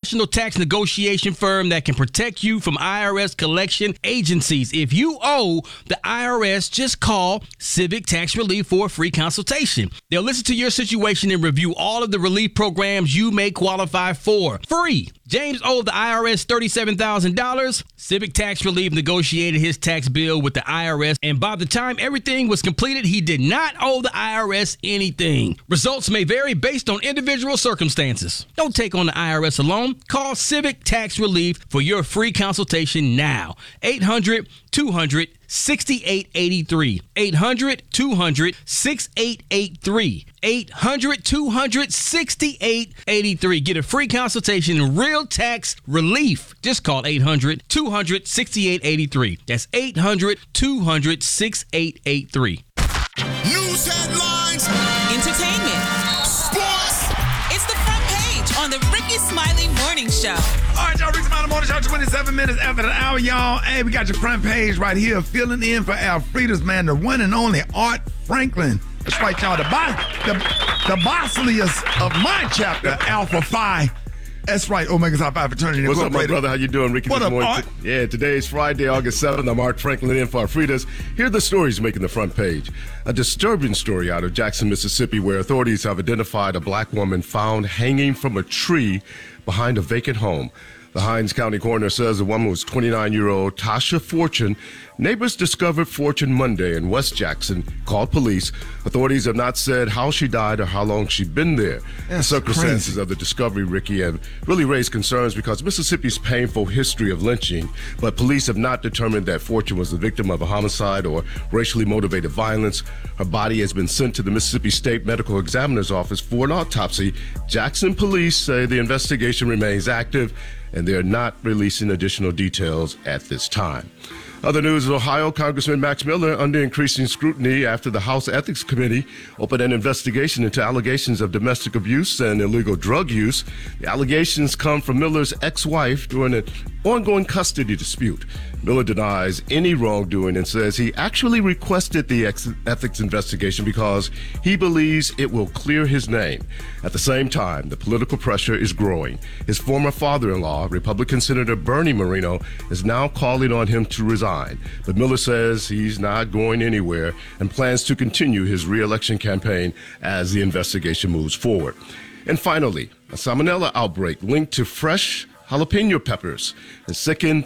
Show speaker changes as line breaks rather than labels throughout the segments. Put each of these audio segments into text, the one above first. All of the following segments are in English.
professional tax negotiation firm that can protect you from IRS collection agencies. If you owe the IRS, just call Civic Tax Relief for a free consultation. They'll listen to your situation and review all of the relief programs you may qualify for. Free. James owed the IRS $37,000. Civic Tax Relief negotiated his tax bill with the IRS, and by the time everything was completed, he did not owe the IRS anything. Results may vary based on individual circumstances. Don't take on the IRS alone. Call Civic Tax Relief for your free consultation now. 800-200-6883. 800-200-6883. 800-200-6883. Get a free consultation in real tax relief. Just call 800-200-6883. That's 800-200-6883.
News headlines.
Entertainment.
Sports.
It's the front page on the Ricky Smiley Morning Show.
All right, y'all, Ricky Smiley Morning Show, 27 minutes after the hour, y'all. Hey, we got your front page right here. Filling in for Alfreda's man, the one and only Art Franklin. That's right, y'all. The bossliest of my chapter, Alpha Phi. That's right, Omega Psi Phi Fraternity.
What's up, my brother? How you doing, Ricky?
What up, Art?
Yeah, today is Friday, August 7th. I'm Art Franklin in for Alfreda's. Here are the stories making the front page. A disturbing story out of Jackson, Mississippi, where authorities have identified a black woman found hanging from a tree behind a vacant home. The Hinds County coroner says the woman was 29-year-old Tasha Fortune. Neighbors discovered Fortune Monday in West Jackson, called police. Authorities have not said how she died or how long she'd been there. The circumstances of the discovery, Ricky, have really raised concerns because Mississippi's painful history of lynching, but police have not determined that Fortune was the victim of a homicide or racially motivated violence. Her body has been sent to the Mississippi State Medical Examiner's Office for an autopsy. Jackson police say the investigation remains active, and they're not releasing additional details at this time. Other news, Ohio Congressman Max Miller under increasing scrutiny after the House Ethics Committee opened an investigation into allegations of domestic abuse and illegal drug use. The allegations come from Miller's ex-wife during an ongoing custody dispute. Miller denies any wrongdoing and says he actually requested the ethics investigation because he believes it will clear his name. At the same time, the political pressure is growing. His former father-in-law, Republican Senator Bernie Moreno, is now calling on him to resign. But Miller says he's not going anywhere and plans to continue his re-election campaign as the investigation moves forward. And finally, a salmonella outbreak linked to fresh jalapeno peppers has sickened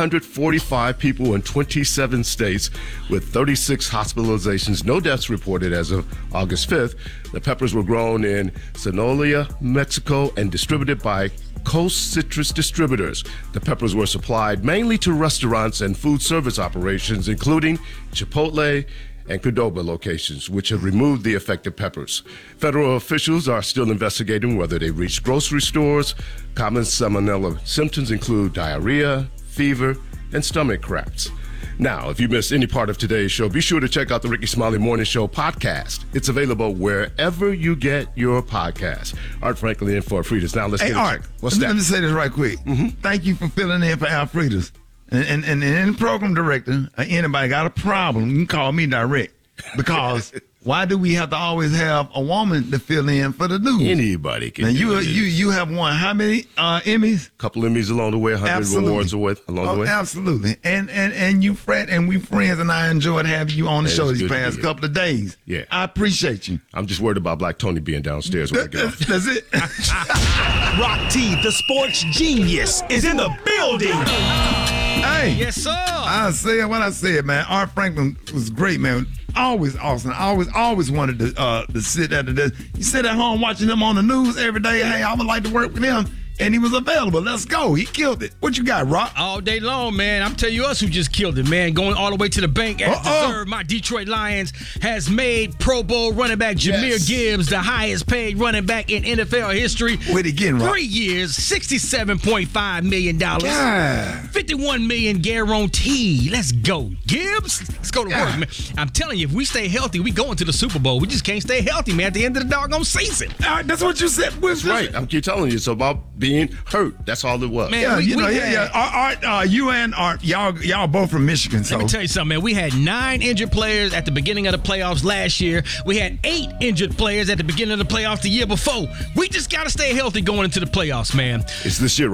345 people in 27 states with 36 hospitalizations, no deaths reported as of August 5th. The peppers were grown in Sonora, Mexico, and distributed by Coast Citrus Distributors. The peppers were supplied mainly to restaurants and food service operations, including Chipotle and Qdoba locations, which have removed the affected peppers. Federal officials are still investigating whether they reached grocery stores. Common salmonella symptoms include diarrhea, fever, and stomach cramps. Now, if you missed any part of today's show, be sure to check out the Ricky Smiley Morning Show podcast. It's available wherever you get your podcast. Art Franklin in for Alfreda's. Now let's get
Art,
what's that?
Let me say this right quick. Thank you for filling in for Alfreda's. And any program director or anybody got a problem, you can call me direct. Because why do we have to always have a woman to fill in for the news?
Anybody can.
Now
do
you have won how many Emmys?
A couple Emmys along the way, 100 awards along the way.
Absolutely. And you Fred, and we friends, and I enjoyed having you on the show these past couple of days.
Yeah.
I appreciate you.
I'm just worried about Black Tony being downstairs when I get off.
That's it.
Rock T, the sports genius, is in the building.
Hey.
Yes, sir.
I said what I said, man. Art Franklin was great, man. Always awesome. Always wanted to sit at the desk. You sit at home watching him on the news every day. Hey, I would like to work with him. And he was available. Let's go. He killed it. What you got, Rock?
All day long, man. I'm telling you us who just killed it, man. Going all the way to the bank as deserved. My Detroit Lions has made Pro Bowl running back Jahmyr Gibbs the highest paid running back in NFL history.
Wait again, Rock.
3 years, $67.5 million.
God.
$51 million guarantee. Let's go, Gibbs. Let's go to work, man. I'm telling you, if we stay healthy, we go into the Super Bowl. We just can't stay healthy, man, at the end of the doggone season.
All right, that's what you said.
That's right. I'm keep telling you. It's about being hurt. That's all it was.
Man,
Art, you and Art, y'all both from Michigan. So
let me tell you something, man. We had 9 injured players at the beginning of the playoffs last year. We had 8 injured players at the beginning of the playoffs the year before. We just got to stay healthy going into the playoffs, man.
It's this year.